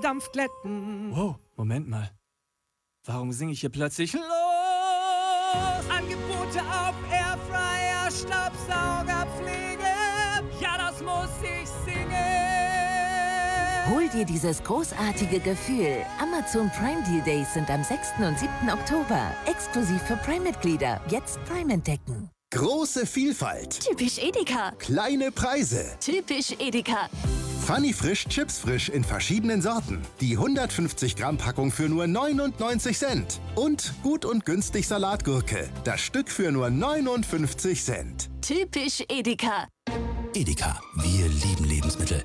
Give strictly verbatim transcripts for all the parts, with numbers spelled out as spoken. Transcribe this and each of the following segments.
Dampf glätten. Wow, Moment mal. Warum singe ich hier plötzlich los? Angebote auf Airfryer, Staubsaugerpflege. Ja, das muss ich singen. Hol dir dieses großartige Gefühl. Amazon Prime Deal Days sind am sechsten und siebten Oktober. Exklusiv für Prime-Mitglieder. Jetzt Prime entdecken. Große Vielfalt. Typisch Edeka. Kleine Preise. Typisch Edeka. Funny Frisch, Chips frisch in verschiedenen Sorten. Die hundertfünfzig Gramm Packung für nur neunundneunzig Cent. Und gut und günstig Salatgurke. Das Stück für nur neunundfünfzig Cent. Typisch Edeka. Edeka, wir lieben Lebensmittel.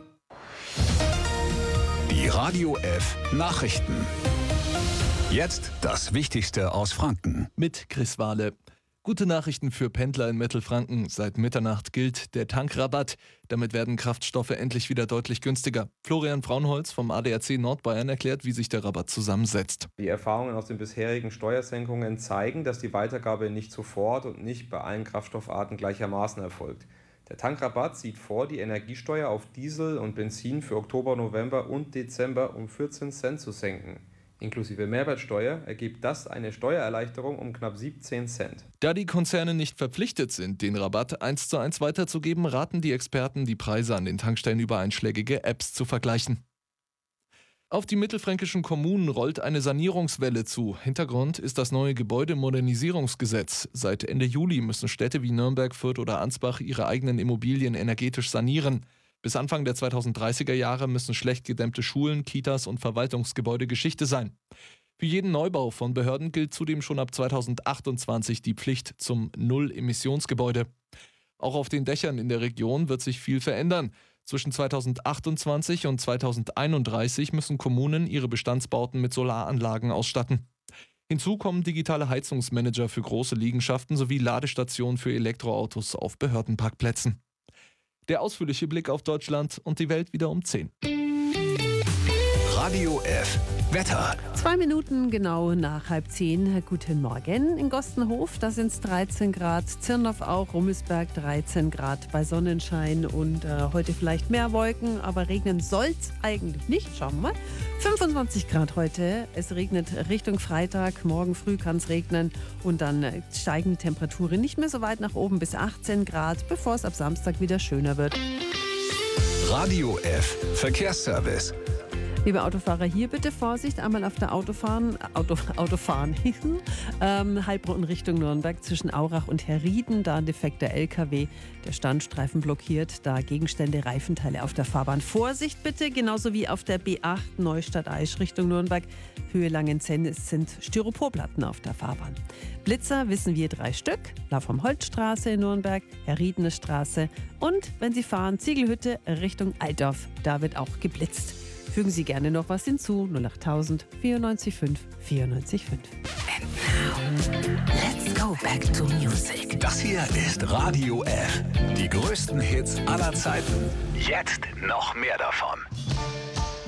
Die Radio F Nachrichten. Jetzt das Wichtigste aus Franken. Mit Chris Wahle. Gute Nachrichten für Pendler in Mittelfranken. Seit Mitternacht gilt der Tankrabatt. Damit werden Kraftstoffe endlich wieder deutlich günstiger. Florian Fraunholz vom A D A C Nordbayern erklärt, wie sich der Rabatt zusammensetzt. Die Erfahrungen aus den bisherigen Steuersenkungen zeigen, dass die Weitergabe nicht sofort und nicht bei allen Kraftstoffarten gleichermaßen erfolgt. Der Tankrabatt sieht vor, die Energiesteuer auf Diesel und Benzin für Oktober, November und Dezember um vierzehn Cent zu senken. Inklusive Mehrwertsteuer ergibt das eine Steuererleichterung um knapp siebzehn Cent. Da die Konzerne nicht verpflichtet sind, den Rabatt eins zu eins weiterzugeben, raten die Experten, die Preise an den Tankstellen über einschlägige Apps zu vergleichen. Auf die mittelfränkischen Kommunen rollt eine Sanierungswelle zu. Hintergrund ist das neue Gebäudemodernisierungsgesetz. Seit Ende Juli müssen Städte wie Nürnberg, Fürth oder Ansbach ihre eigenen Immobilien energetisch sanieren. Bis Anfang der zweitausenddreißiger Jahre müssen schlecht gedämmte Schulen, Kitas und Verwaltungsgebäude Geschichte sein. Für jeden Neubau von Behörden gilt zudem schon ab zweitausendachtundzwanzig die Pflicht zum Null-Emissionsgebäude. Auch auf den Dächern in der Region wird sich viel verändern. Zwischen zweitausendachtundzwanzig und zweitausendeinunddreißig müssen Kommunen ihre Bestandsbauten mit Solaranlagen ausstatten. Hinzu kommen digitale Heizungsmanager für große Liegenschaften sowie Ladestationen für Elektroautos auf Behördenparkplätzen. Der ausführliche Blick auf Deutschland und die Welt wieder um zehn. Radio F Wetter. Zwei Minuten genau nach halb zehn. Guten Morgen. In Gostenhof, da sind es dreizehn Grad. Zirndorf auch, Rummelsberg dreizehn Grad bei Sonnenschein und äh, heute vielleicht mehr Wolken, aber regnen soll es eigentlich nicht. Schauen wir mal. fünfundzwanzig Grad heute. Es regnet Richtung Freitag. Morgen früh kann es regnen und dann äh, steigen die Temperaturen nicht mehr so weit nach oben bis achtzehn Grad, bevor es ab Samstag wieder schöner wird. Radio F Verkehrsservice. Liebe Autofahrer, hier bitte Vorsicht, einmal auf der Autofahren, Auto, Autofahren, ähm, Heilbronn Richtung Nürnberg zwischen Aurach und Herrieden, da ein defekter L K W, der Standstreifen blockiert, da Gegenstände, Reifenteile auf der Fahrbahn. Vorsicht bitte, genauso wie auf der B acht Neustadt-Aisch Richtung Nürnberg, Höhe Langenzenn, es sind Styroporplatten auf der Fahrbahn. Blitzer wissen wir drei Stück, La vom Holzstraße in Nürnberg, Herriedener Straße und, wenn Sie fahren, Ziegelhütte Richtung Altdorf, da wird auch geblitzt. Fügen Sie gerne noch was hinzu. null achttausend vierundneunzig fünf vierundneunzig fünf. And now, let's go back to music. Das hier ist Radio F. Die größten Hits aller Zeiten. Jetzt noch mehr davon.